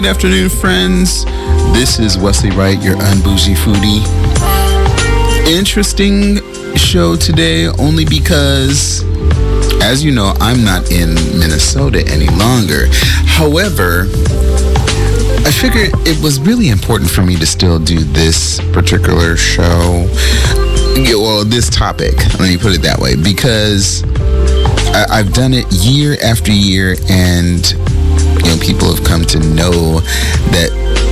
Good afternoon, friends. This is Wesley Wright, your unbougie foodie. Interesting show today, only because, as you know, I'm not in Minnesota any longer. However, I figured it was really important for me to still do this particular show. Well, this topic, let me put it that way, because I've done it year after year, and people have come to know that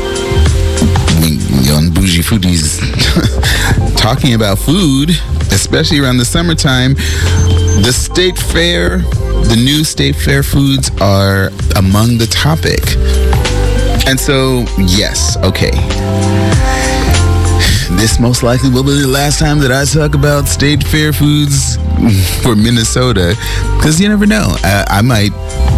on Bougie Foodies talking about food, especially around the summertime, the state fair, the new state fair foods are among the topic. And so, yes, okay. This most likely will be the last time that I talk about state fair foods for Minnesota, because you never know. I might,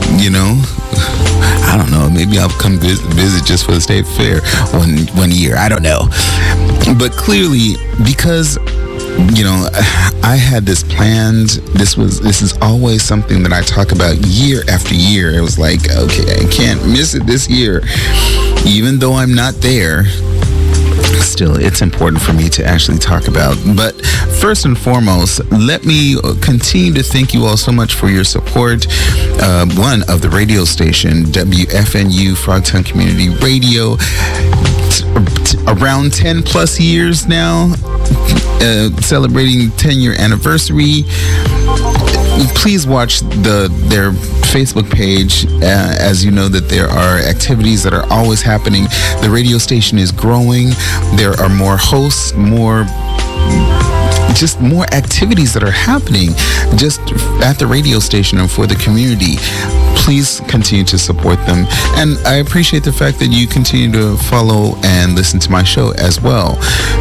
I don't know, maybe I'll come visit just for the state fair one year. I don't know. But clearly, because I had this planned. This is always something that I talk about year after year. It was like, okay, I can't miss it this year, even though I'm not there. Still, it's important for me to actually talk about. But first and foremost, let me continue to thank you all so much for your support. One of the radio station, WFNU Frogtown Community Radio, around 10 plus years now, celebrating 10-year anniversary. Please watch their Facebook page, as you know that there are activities that are always happening. The radio station is growing. There are more hosts, more activities that are happening just at the radio station and for the community. Please continue to support them. And I appreciate the fact that you continue to follow and listen to my show as well.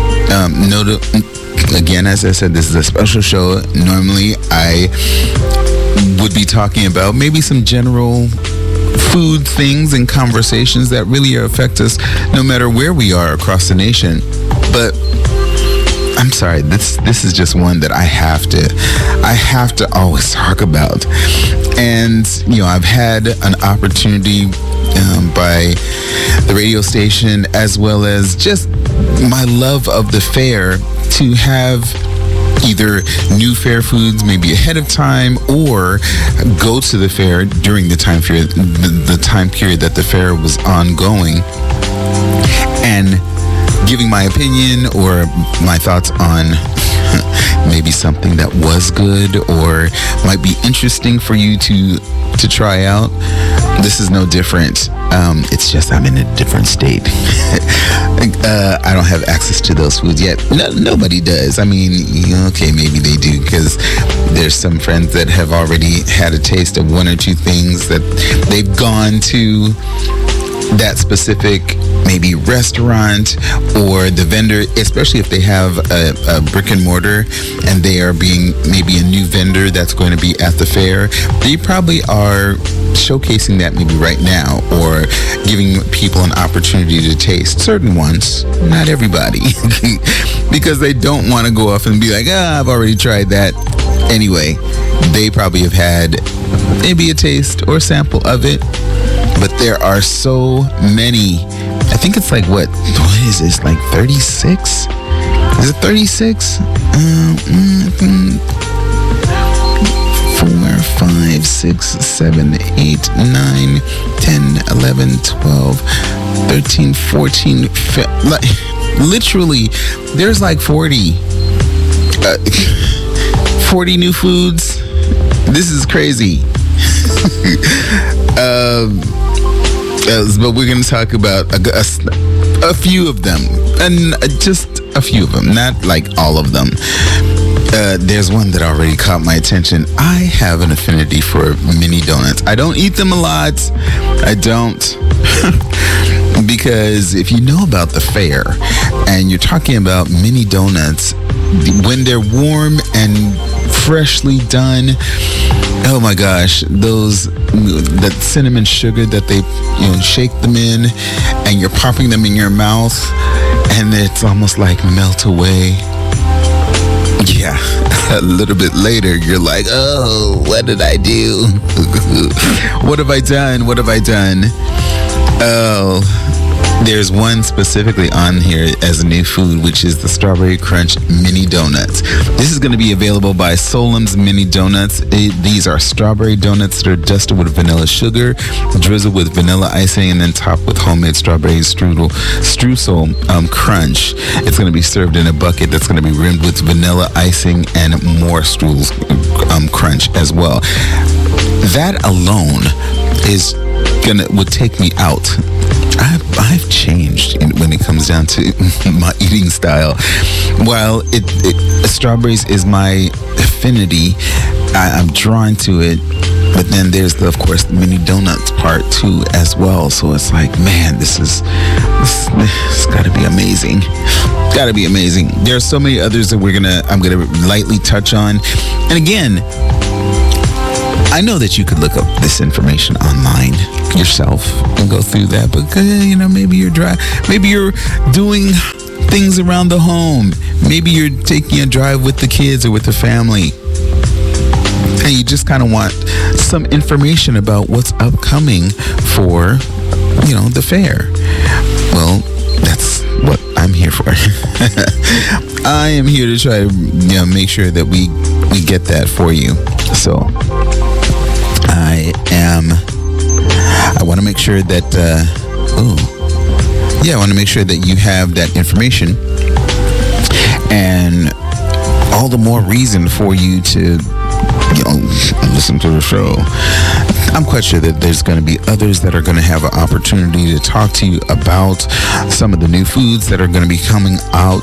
Again, as I said, this is a special show. Normally, I would be talking about maybe some general food things and conversations that really affect us no matter where we are across the nation. But I'm sorry, this is just one that I have to always talk about. And, I've had an opportunity by the radio station, as well as just my love of the fair, to have either new fair foods maybe ahead of time, or go to the fair during the time period that the fair was ongoing, and giving my opinion or my thoughts on maybe something that was good or might be interesting for you to try out. This is no different. It's just I'm in a different state. I don't have access to those foods yet. Nobody does. I mean, okay, maybe they do, because there's some friends that have already had a taste of one or two things that they've gone to that specific maybe restaurant or the vendor, especially if they have a brick and mortar and they are being maybe a new vendor that's going to be at the fair. They probably are showcasing that maybe right now, or giving people an opportunity to taste certain ones, not everybody, because they don't want to go off and be like, I've already tried that. Anyway, they probably have had maybe a taste or sample of it. But there are so many. I think it's like, what is this, like 36? Is it 36? 4, 5, 6, 7, 8, 9, 10, 11, 12, 13, 14, literally, there's like 40 new foods. This is crazy. But we're going to talk about a few of them, and just a few of them, not like all of them. There's one that already caught my attention. I have an affinity for mini donuts. I don't eat them a lot. I don't. Because if you know about the fair and you're talking about mini donuts, when they're warm and freshly done, oh my gosh, that cinnamon sugar that they shake them in, and you're popping them in your mouth, and it's almost like melt away. Yeah. a little bit later, you're like, oh, what did I do? What have I done? What have I done? Oh, there's one specifically on here as a new food, which is the Strawberry Crunch Mini Donuts. This is going to be available by Solemn's Mini Donuts. These are strawberry donuts that are dusted with vanilla sugar, drizzled with vanilla icing, and then topped with homemade strawberry streusel crunch. It's going to be served in a bucket that's going to be rimmed with vanilla icing and more streusel crunch as well. That alone would take me out. I've changed when it comes down to my eating style. While strawberries is my affinity, I'm drawn to it. But then there's of course, the mini donuts part too as well. So it's like, man, this got to be amazing. Got to be amazing. There are so many others that I'm gonna lightly touch on. And again, I know that you could look up this information online yourself and go through that, but maybe you're dry. Maybe you're doing things around the home. Maybe you're taking a drive with the kids or with the family, and you just kind of want some information about what's upcoming for, the fair. Well, that's what I'm here for. I am here to try to make sure that we get that for you. So I want to make sure that I want to make sure that you have that information, and all the more reason for you to listen to the show. I'm quite sure that there's going to be others that are going to have an opportunity to talk to you about some of the new foods that are going to be coming out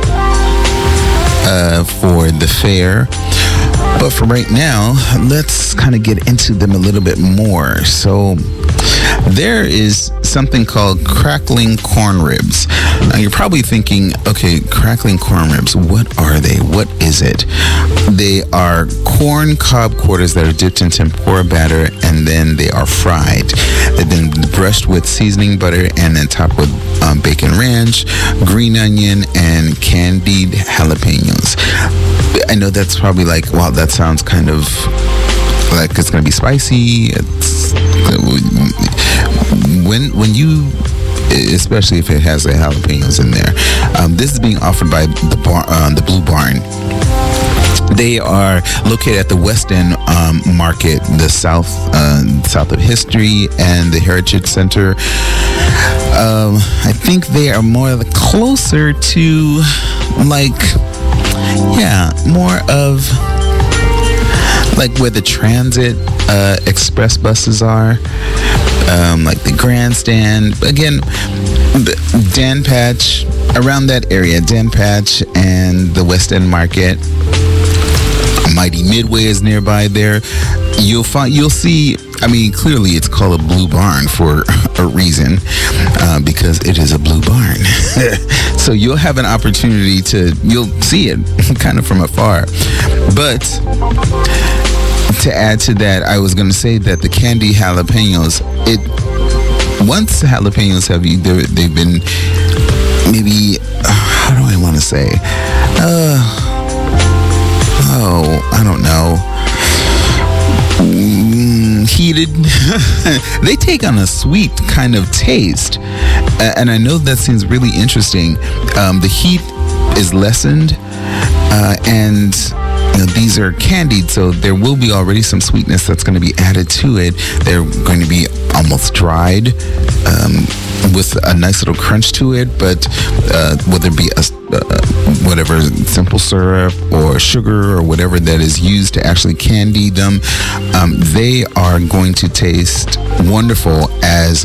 for the fair. But for right now, let's kind of get into them a little bit more. So there is something called crackling corn ribs. Now you're probably thinking, okay, crackling corn ribs, what are they? What is it? They are corn cob quarters that are dipped in tempura batter, and then they are fried. They've been brushed with seasoning butter and then topped with bacon ranch, green onion, and candied jalapenos. I know that's probably like, wow, that sounds kind of like it's going to be spicy. When you, especially if it has the jalapenos in there. This is being offered by the Blue Barn. They are located at the West End Market, the south of History and the Heritage Center. I think they are more closer to more of like where the transit express buses are, like the grandstand. Again, Dan Patch, around that area, Dan Patch and the West End Market. Mighty Midway is nearby there. You'll see, clearly it's called a Blue Barn for a reason, because it is a blue barn. So you'll have an opportunity you'll see it kind of from afar. But to add to that, I was going to say that the candy jalapenos, once the jalapenos they've been maybe, how do I want to say? I don't know. Heated. They take on a sweet kind of taste. And I know that seems really interesting. The heat is lessened, and these are candied, so there will be already some sweetness that's going to be added to it. They're going to be almost dried, with a nice little crunch to it, but whether it be whatever simple syrup or sugar or whatever that is used to actually candy them, they are going to taste wonderful as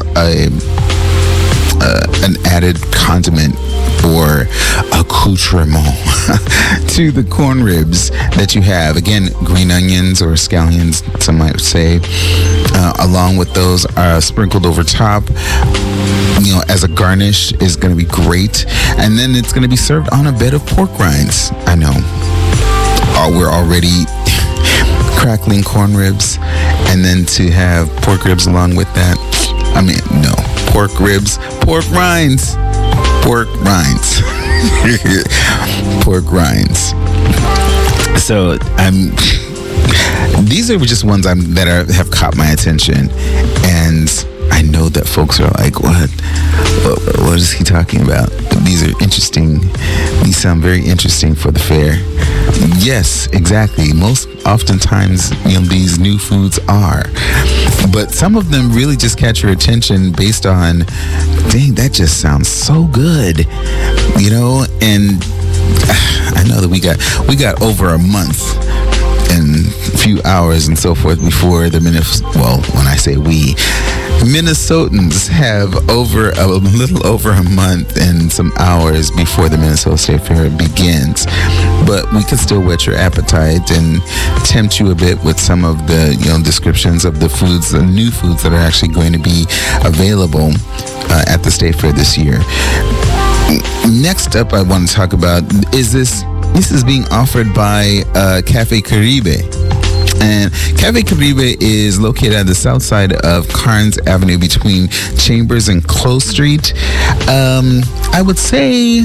an added condiment or accoutrement to the corn ribs that you have. Again, green onions or scallions, some might say, along with those are sprinkled over top, as a garnish, is going to be great. And then it's going to be served on a bed of pork rinds. I know, we're already crackling corn ribs, and then to have pork ribs along with that, no, pork ribs, pork rinds. Pork rinds. Pork rinds. So these are just ones that have caught my attention, and I know that folks are like, what is he talking about? These are interesting. These sound very interesting for the fair. Yes, exactly. Most oftentimes, these new foods are. But some of them really just catch your attention based on, dang, that just sounds so good. And I know that we got over a month and a few hours and so forth before when I say we, Minnesotans have a little over a month and some hours before the Minnesota State Fair begins. But we can still whet your appetite and tempt you a bit with some of the descriptions of the foods, the new foods that are actually going to be available at the State Fair this year. Next up, I want to talk about this is being offered by Cafe Caribe. And Cafe Caribe is located at the south side of Carnes Avenue between Chambers and Close Street. I would say,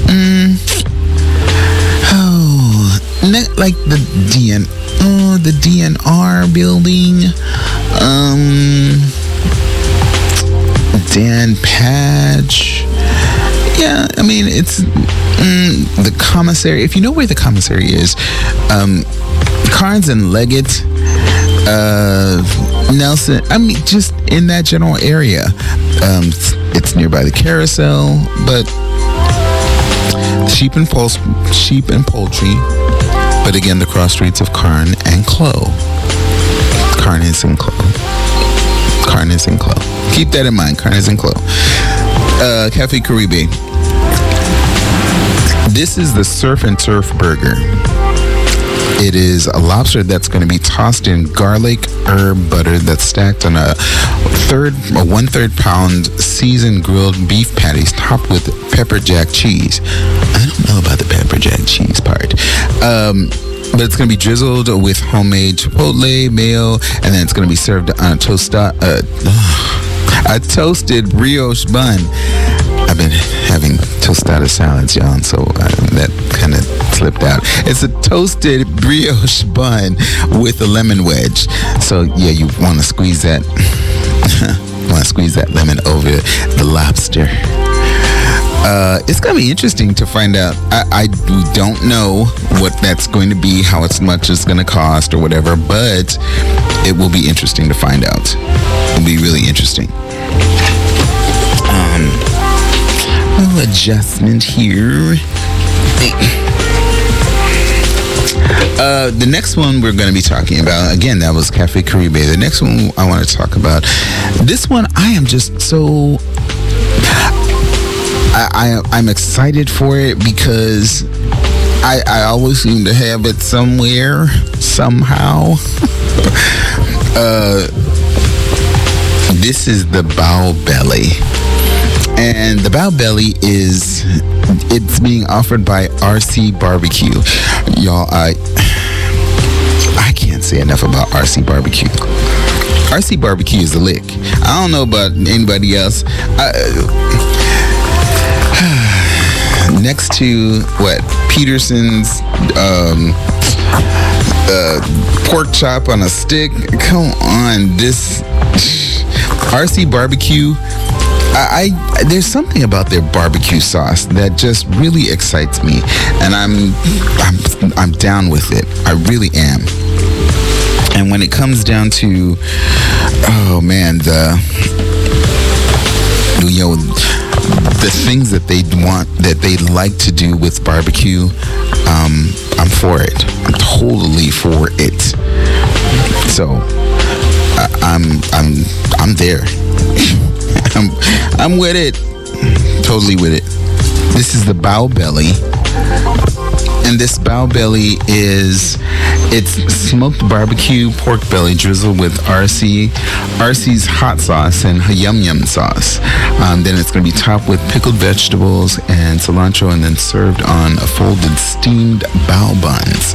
like the DNR building, Dan Patch. Yeah, I mean, it's the commissary. If you know where the commissary is, Carnes and Leggett, Nelson, I mean, just in that general area. It's nearby the Carousel, but sheep and poultry, but again, the cross streets of Carnes and Clough. Carnes and Clough. Keep that in mind, Carnes and Clough. Cafe Caribe. This is the Surf and Turf Burger. It is a lobster that's going to be tossed in garlic herb butter that's stacked on a 1/3 pound seasoned grilled beef patties topped with pepper jack cheese. I don't know about the pepper jack cheese part. But it's going to be drizzled with homemade chipotle mayo, and then it's going to be served on a toasted brioche bun. I've been having tostada salads, y'all, so that kind of slipped out. It's a toasted brioche bun with a lemon wedge. So yeah, you want to squeeze that. Lemon over the lobster. It's gonna be interesting to find out. We don't know what that's going to be, how much it's gonna cost or whatever, but it will be interesting to find out. It'll be really interesting. Little adjustment here. The next one we're going to be talking about, again, that was Cafe Caribe. The next one I want to talk about, this one I am just so... I'm excited for it because I always seem to have it somewhere, somehow. This is the Bao Belly. And the Bao Belly it's being offered by RC Barbecue. Y'all, I can't say enough about RC Barbecue. RC Barbecue is a lick. I don't know about anybody else. Next to Peterson's pork chop on a stick. Come on, this RC Barbecue. There's something about their barbecue sauce that just really excites me, and I'm down with it. I really am. And when it comes down to, the things that they want, that they like to do with barbecue, I'm for it. I'm totally for it. So I'm there. I'm with it. Totally with it. This is the Bao Belly. And this Bao Belly it's smoked barbecue pork belly drizzled with RC's hot sauce and Yum Yum sauce. Then it's going to be topped with pickled vegetables and cilantro, and then served on a folded steamed bao buns.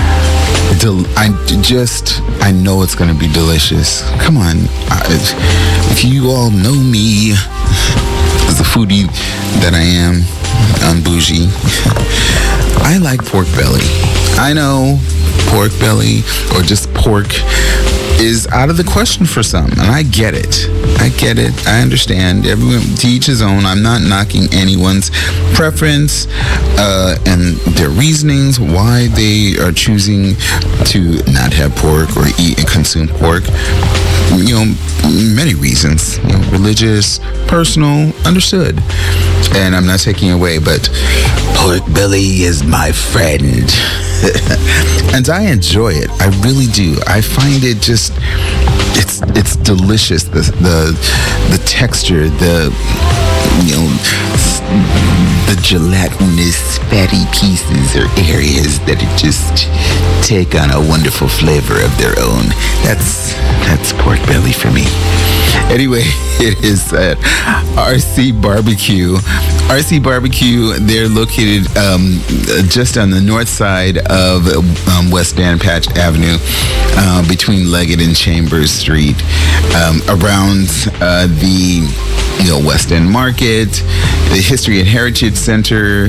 I know it's going to be delicious. Come on. If you all know me as a foodie that I am, on bougie, I like pork belly. I know pork belly or just pork is out of the question for some, and I get it. I understand. Everyone, to each his own. I'm not knocking anyone's preference and their reasonings why they are choosing to not have pork or eat and consume pork. Many reasons. Religious, personal, understood. And I'm not taking away, but pork belly is my friend. And I enjoy it. I really do. I find it just it's delicious. The texture, the gelatinous fatty pieces or areas that just take on a wonderful flavor of their own. That's pork belly for me. Anyway, it is at RC Barbecue. RC Barbecue, they're located just on the north side of West Dan Patch Avenue, between Leggett and Chambers Street, around the West End Market, the History and Heritage Center,